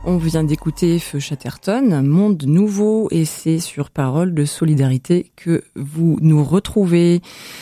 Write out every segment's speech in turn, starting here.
On vient d'écouter Feu Chatterton, Monde Nouveau, et c'est sur Parole de Solidarité que vous nous retrouvez.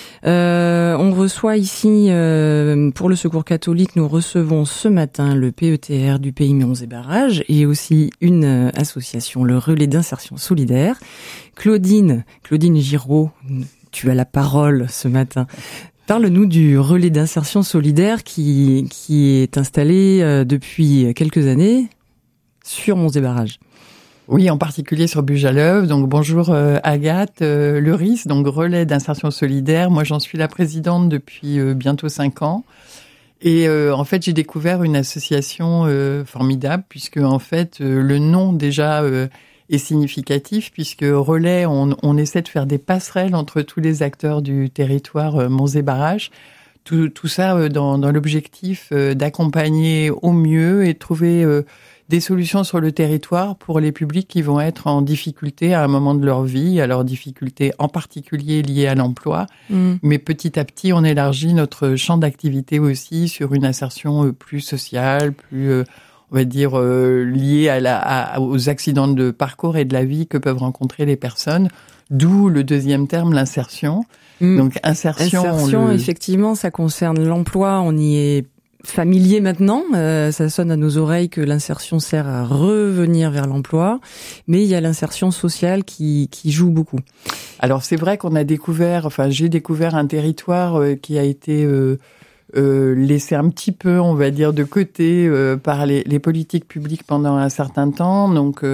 On reçoit ici, pour le Secours catholique, nous recevons ce matin le PETR du Pays Monts et Barrages et aussi une association, le Relais d'insertion solidaire. Claudine Giraud, tu as la parole ce matin. Parle-nous du Relais d'insertion solidaire qui est installé depuis quelques années sur Monts et Barrages. Oui, en particulier sur Bujaleuve. Donc bonjour Agathe, le RIS, donc Relais d'insertion solidaire. Moi, j'en suis la présidente depuis bientôt 5 ans. Et en fait, j'ai découvert une association formidable puisque en fait, le nom déjà est significatif puisque Relais, on essaie de faire des passerelles entre tous les acteurs du territoire Monts et Barrages. Tout ça dans l'objectif d'accompagner au mieux et de trouver des solutions sur le territoire pour les publics qui vont être en difficulté à un moment de leur vie, alors difficultés en particulier liées à l'emploi. Mais petit à petit, on élargit notre champ d'activité aussi sur une insertion plus sociale, plus, on va dire, liée aux accidents de parcours et de la vie que peuvent rencontrer les personnes. D'où le deuxième terme, l'insertion. Donc insertion, effectivement, ça concerne l'emploi. On y est familier maintenant, ça sonne à nos oreilles que l'insertion sert à revenir vers l'emploi, mais il y a l'insertion sociale qui joue beaucoup. Alors c'est vrai qu'on a découvert, j'ai découvert un territoire qui a été laissé un petit peu, on va dire, de côté par les politiques publiques pendant un certain temps. Donc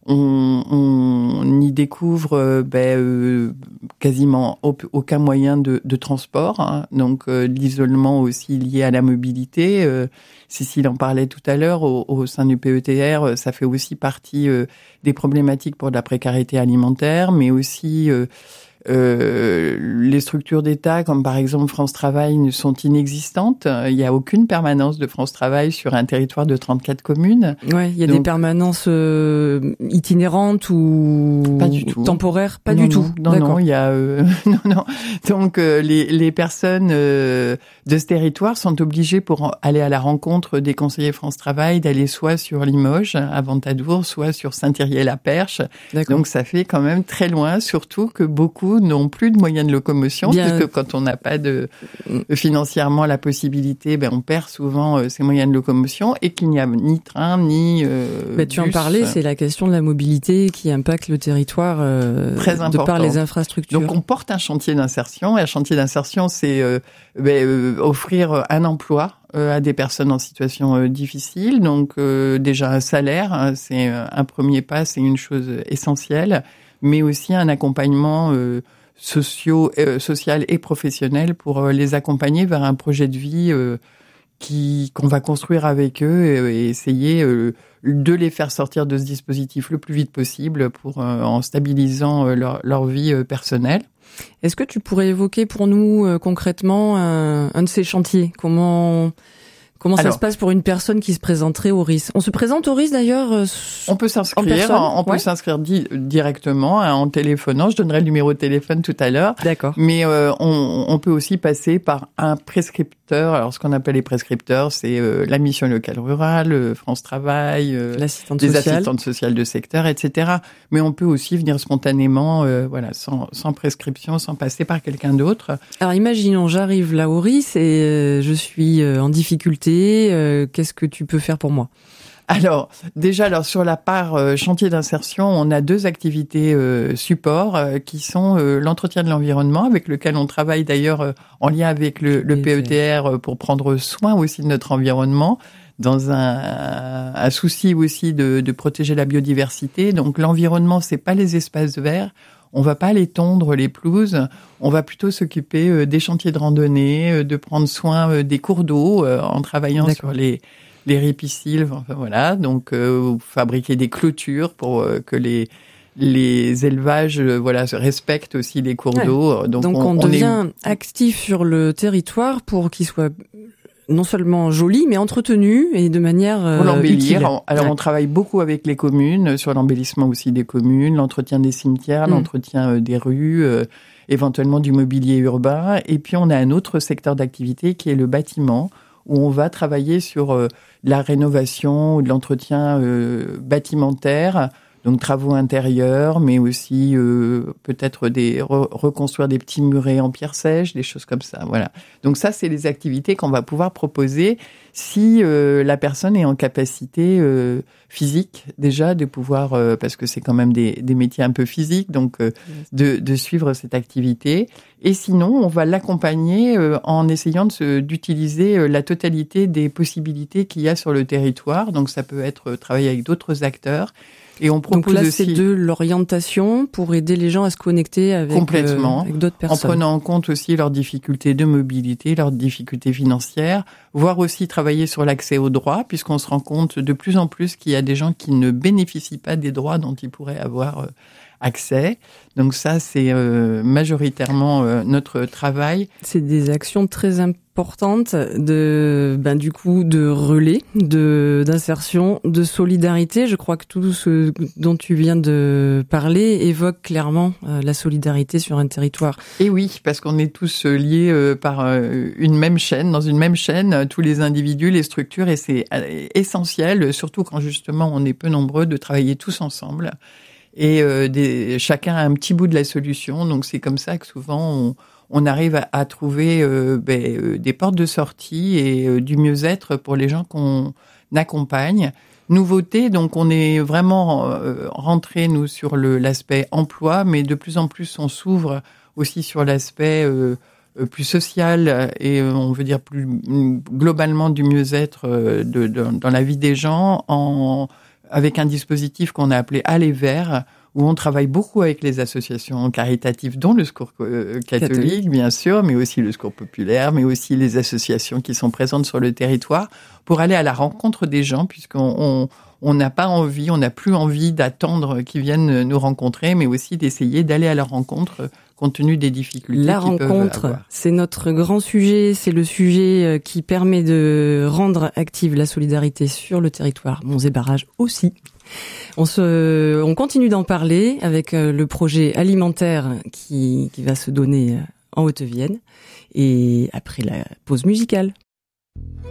on y découvre quasiment aucun moyen de transport, hein. Donc l'isolement aussi lié à la mobilité. Cécile en parlait tout à l'heure, au sein du PETR, ça fait aussi partie des problématiques pour la précarité alimentaire, mais aussi les structures d'État, comme par exemple France Travail, sont inexistantes. Il n'y a aucune permanence de France Travail sur un territoire de 34 communes. Ouais, il y a des permanences itinérantes ou pas du tout. Temporaires, pas non, du tout. Non, il y a non. Donc les personnes de ce territoire sont obligées pour aller à la rencontre des conseillers France Travail d'aller soit sur Limoges, à Ventadour, soit sur Saint-Thierry-la-Perche. Donc ça fait quand même très loin, surtout que beaucoup n'ont plus de moyens de locomotion, puisque quand on n'a pas financièrement la possibilité, on perd souvent ces moyens de locomotion et qu'il n'y a ni train, ni tu bus. en parlais, c'est la question de la mobilité qui impacte le territoire très important. De par les infrastructures. Donc on porte un chantier d'insertion, et un chantier d'insertion, c'est offrir un emploi à des personnes en situation difficile. Donc déjà un salaire, hein, c'est un premier pas, c'est une chose essentielle, mais aussi un accompagnement social et professionnel pour les accompagner vers un projet de vie qu'on va construire avec eux et essayer de les faire sortir de ce dispositif le plus vite possible en stabilisant leur vie personnelle. Est-ce que tu pourrais évoquer pour nous concrètement un de ces chantiers ? Comment ça se passe pour une personne qui se présenterait au RIS ? On se présente au RIS d'ailleurs On peut s'inscrire, peut s'inscrire directement en téléphonant. Je donnerai le numéro de téléphone tout à l'heure. D'accord. Mais on peut aussi passer par un prescripteur. Alors ce qu'on appelle les prescripteurs, c'est la mission locale rurale, France Travail, les assistantes sociales de secteur, etc. Mais on peut aussi venir spontanément, sans prescription, sans passer par quelqu'un d'autre. Alors imaginons, j'arrive là au RIS et je suis en difficulté. Qu'est-ce que tu peux faire pour moi ? Alors, déjà, sur la part chantier d'insertion, on a 2 activités support qui sont l'entretien de l'environnement, avec lequel on travaille d'ailleurs en lien avec le PETR pour prendre soin aussi de notre environnement, dans un souci aussi de protéger la biodiversité. Donc l'environnement, c'est pas les espaces verts. On va pas aller tondre les pelouses, on va plutôt s'occuper des chantiers de randonnée, de prendre soin des cours d'eau en travaillant sur les ripisylves, donc fabriquer des clôtures pour que les élevages respectent aussi les cours d'eau. Donc on devient actif sur le territoire pour qu'il soit non seulement joli, mais entretenu et de manière pour l'embellir. Utile. Alors, on travaille beaucoup avec les communes, sur l'embellissement aussi des communes, l'entretien des cimetières, l'entretien des rues, éventuellement du mobilier urbain. Et puis, on a un autre secteur d'activité qui est le bâtiment, où on va travailler sur la rénovation ou de l'entretien bâtimentaire, donc travaux intérieurs, mais aussi peut-être reconstruire des petits murets en pierre sèche, des choses comme ça. Voilà. Donc ça, c'est les activités qu'on va pouvoir proposer si la personne est en capacité physique déjà de pouvoir, parce que c'est quand même des métiers un peu physiques, donc de suivre cette activité. Et sinon, on va l'accompagner en essayant d'utiliser la totalité des possibilités qu'il y a sur le territoire. Donc ça peut être travailler avec d'autres acteurs. Et on propose donc là, aussi c'est de l'orientation pour aider les gens à se connecter avec d'autres personnes. En prenant en compte aussi leurs difficultés de mobilité, leurs difficultés financières, voire aussi travailler sur l'accès aux droits, puisqu'on se rend compte de plus en plus qu'il y a des gens qui ne bénéficient pas des droits dont ils pourraient avoir accès. Donc ça, c'est majoritairement notre travail. C'est des actions très importantes du coup, de relais, d'insertion, de solidarité. Je crois que tout ce dont tu viens de parler évoque clairement la solidarité sur un territoire. Et oui, parce qu'on est tous liés par une même chaîne, dans une même chaîne, tous les individus, les structures, et c'est essentiel, surtout quand justement on est peu nombreux, de travailler tous ensemble. Et chacun a un petit bout de la solution, donc c'est comme ça que souvent on arrive à trouver des portes de sortie et du mieux-être pour les gens qu'on accompagne. Nouveauté, donc on est vraiment rentré nous sur l'aspect emploi, mais de plus en plus on s'ouvre aussi sur l'aspect plus social et on veut dire plus globalement du mieux-être dans la vie des gens avec un dispositif qu'on a appelé Aller Vers, où on travaille beaucoup avec les associations caritatives, dont le Secours catholique, bien sûr, mais aussi le Secours populaire, mais aussi les associations qui sont présentes sur le territoire, pour aller à la rencontre des gens, puisqu'on n'a pas envie, on n'a plus envie d'attendre qu'ils viennent nous rencontrer, mais aussi d'essayer d'aller à leur rencontre compte tenu des difficultés La qu'ils peuvent rencontre, avoir. c'est notre grand sujet, c'est le sujet qui permet de rendre active la solidarité sur le territoire. Monts et Barrages aussi. On continue d'en parler avec le projet alimentaire qui va se donner en Haute-Vienne et après la pause musicale.